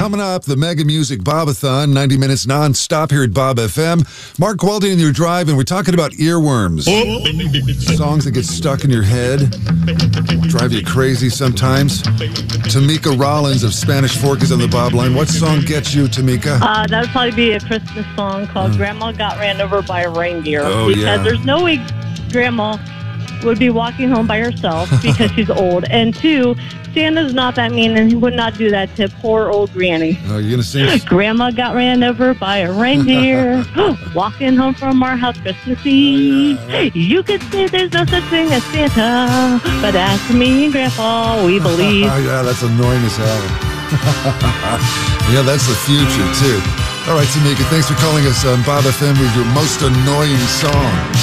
Coming up, the Mega Music Bob-a-thon, 90 minutes non-stop here at Bob FM. Mark Welty in your drive, and we're talking about earworms. Songs that get stuck in your head, drive you crazy sometimes. Tamika Rollins of Spanish Fork is on the Bob line. What song gets you, Tamika? That would probably be a Christmas song called Grandma Got Ran Over by a Reindeer. Oh, because there's no way Grandma would be walking home by herself because she's old. And two, Santa's not that mean, and he would not do that to poor old Granny. Oh, you're going to sing? Grandma got ran over by a reindeer, walking home from our house Christmas Eve. You could say there's no such thing as Santa, but as for me and Grandpa, we believe. Yeah, that's annoying as hell. Yeah, that's the future, too. All right, Tamika, thanks for calling us on Bob FM with your most annoying song.